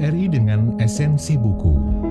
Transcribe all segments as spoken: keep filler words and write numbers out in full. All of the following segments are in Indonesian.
R I dengan esensi buku.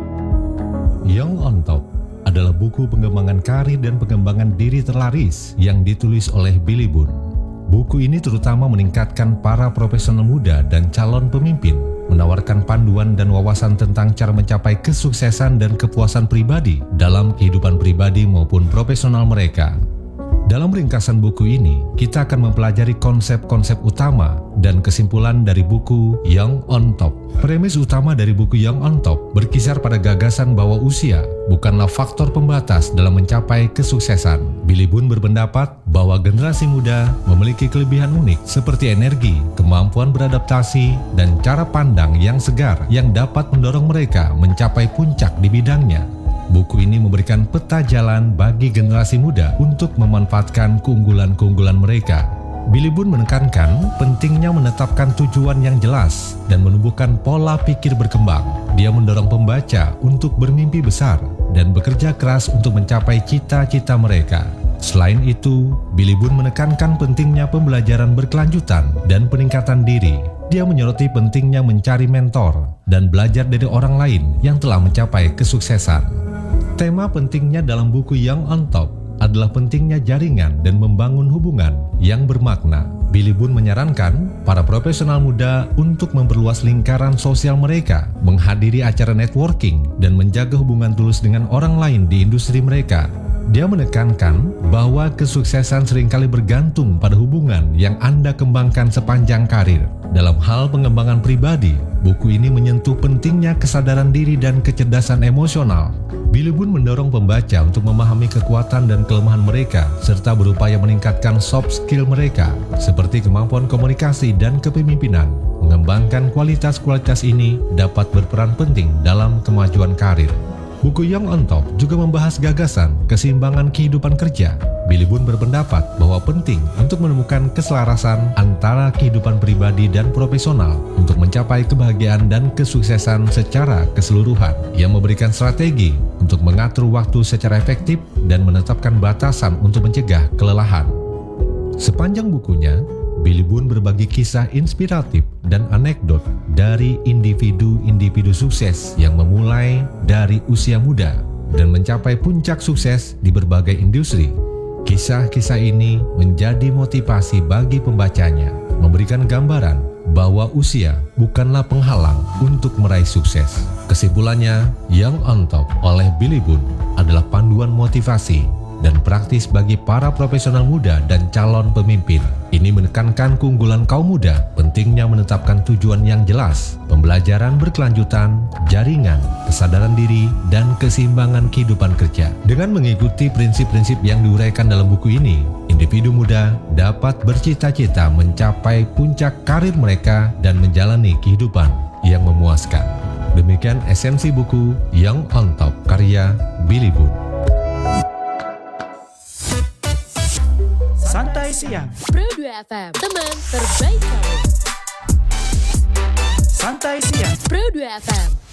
Young on Top adalah buku pengembangan karir dan pengembangan diri terlaris yang ditulis oleh Billy Boone. Buku ini terutama meningkatkan para profesional muda dan calon pemimpin, menawarkan panduan dan wawasan tentang cara mencapai kesuksesan dan kepuasan pribadi dalam kehidupan pribadi maupun profesional mereka. Dalam ringkasan buku ini, kita akan mempelajari konsep-konsep utama dan kesimpulan dari buku Young on Top. Premis utama dari buku Young on Top berkisar pada gagasan bahwa usia bukanlah faktor pembatas dalam mencapai kesuksesan. Billy Boone berpendapat bahwa generasi muda memiliki kelebihan unik seperti energi, kemampuan beradaptasi, dan cara pandang yang segar yang dapat mendorong mereka mencapai puncak di bidangnya. Buku ini memberikan peta jalan bagi generasi muda untuk memanfaatkan keunggulan-keunggulan mereka. Billy Boone menekankan pentingnya menetapkan tujuan yang jelas dan menumbuhkan pola pikir berkembang. Dia mendorong pembaca untuk bermimpi besar dan bekerja keras untuk mencapai cita-cita mereka. Selain itu, Billy Boone menekankan pentingnya pembelajaran berkelanjutan dan peningkatan diri. Dia menyoroti pentingnya mencari mentor dan belajar dari orang lain yang telah mencapai kesuksesan. Tema pentingnya dalam buku Young on Top adalah pentingnya jaringan dan membangun hubungan yang bermakna. Billy Boone menyarankan para profesional muda untuk memperluas lingkaran sosial mereka, menghadiri acara networking, dan menjaga hubungan tulus dengan orang lain di industri mereka. Dia menekankan bahwa kesuksesan seringkali bergantung pada hubungan yang Anda kembangkan sepanjang karir. Dalam hal pengembangan pribadi, buku ini menyentuh pentingnya kesadaran diri dan kecerdasan emosional. Billy Boone mendorong pembaca untuk memahami kekuatan dan kelemahan mereka serta berupaya meningkatkan soft skill mereka seperti kemampuan komunikasi dan kepemimpinan. Mengembangkan kualitas-kualitas ini dapat berperan penting dalam kemajuan karir. Buku Young on Top juga membahas gagasan keseimbangan kehidupan kerja. Billy Boone berpendapat bahwa penting untuk menemukan keselarasan antara kehidupan pribadi dan profesional untuk mencapai kebahagiaan dan kesuksesan secara keseluruhan. Ia memberikan strategi untuk mengatur waktu secara efektif dan menetapkan batasan untuk mencegah kelelahan. Sepanjang bukunya, Billy Boone berbagi kisah inspiratif dan anekdot dari individu-individu sukses yang memulai dari usia muda dan mencapai puncak sukses di berbagai industri. Kisah-kisah ini menjadi motivasi bagi pembacanya, memberikan gambaran bahwa usia bukanlah penghalang untuk meraih sukses. Kesimpulannya, Young on Top oleh Billy Boone adalah panduan motivasi dan praktis bagi para profesional muda dan calon pemimpin. Ini menekankan keunggulan kaum muda, pentingnya menetapkan tujuan yang jelas, pembelajaran berkelanjutan, jaringan, kesadaran diri, dan keseimbangan kehidupan kerja. Dengan mengikuti prinsip-prinsip yang diuraikan dalam buku ini, individu muda dapat bercita-cita mencapai puncak karir mereka dan menjalani kehidupan yang memuaskan. Demikian esensi buku Young on Top karya Billy Boone. Santai Siang Pro dua F M, teman terbaik kamu. Santai Siang Pro dua F M.